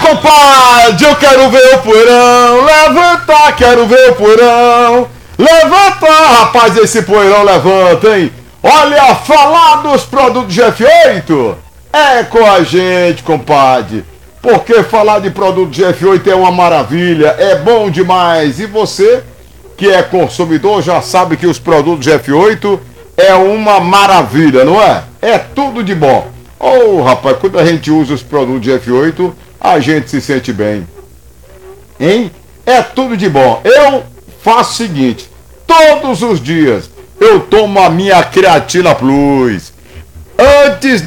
compadre, eu quero ver o poeirão levantar, quero ver o poeirão levantar. Rapaz, esse poeirão levanta, hein? Olha, falar dos produtos GF8 é com a gente, compadre. Porque falar de produto GF8 é uma maravilha, é bom demais. E você, que é consumidor, já sabe que os produtos GF8 é uma maravilha, não é? É tudo de bom. Rapaz, quando a gente usa os produtos GF8, a gente se sente bem. Hein? É tudo de bom. Eu faço o seguinte, todos os dias eu tomo a minha Creatina Plus. Antes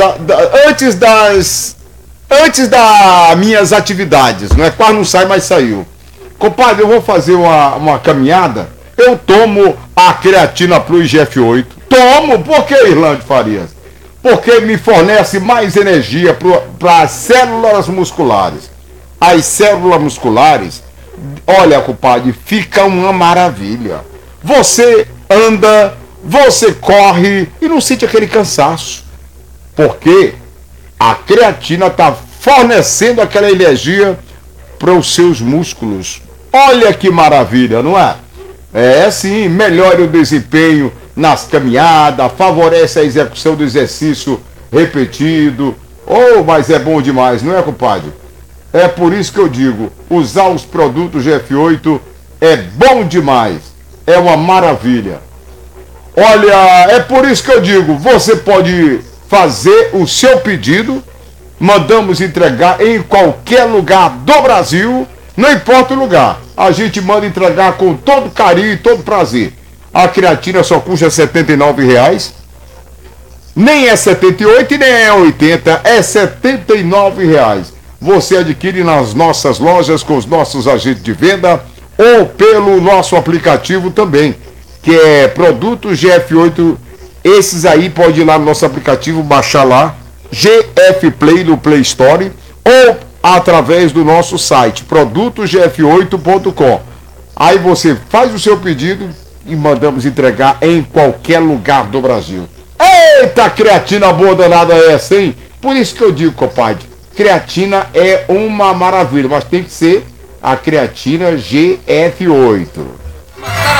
das minhas atividades, não é? Quase não sai, mas saiu. Compadre, eu vou fazer uma caminhada, eu tomo a Creatina Plus GF8. Tomo, por que, Irlande Farias? Porque me fornece mais energia para as células musculares. As células musculares, olha, compadre, fica uma maravilha. Você anda, você corre e não sente aquele cansaço. Porque a creatina está fornecendo aquela energia para os seus músculos. Olha que maravilha, não é? É sim, melhora o desempenho nas caminhadas, favorece a execução do exercício repetido. Mas é bom demais, não é, compadre? É por isso que eu digo, usar os produtos GF8 é bom demais, é uma maravilha. Olha, é por isso que eu digo, você pode fazer o seu pedido, mandamos entregar em qualquer lugar do Brasil, não importa o lugar, a gente manda entregar com todo carinho e todo prazer. A creatina só custa R$ 79, nem é 78 e nem é 80, é R$ 79. Você adquire nas nossas lojas com os nossos agentes de venda ou pelo nosso aplicativo também, que é Produtos GF8. Esses aí pode ir lá no nosso aplicativo, baixar lá, GF Play no Play Store, ou através do nosso site, produtosgf8.com. Aí você faz o seu pedido e mandamos entregar em qualquer lugar do Brasil. Eita, creatina boa danada essa, hein? Por isso que eu digo, compadre, creatina é uma maravilha, mas tem que ser a creatina GF8.